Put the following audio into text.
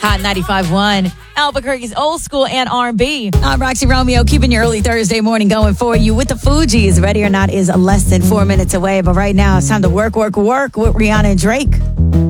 Hot 95.1, Albuquerque's old school and R&B. I'm Roxy Romeo, keeping your early Thursday morning going for you with the Fugees. Ready or Not is less than 4 minutes away, but right now it's time to work with Rihanna and Drake.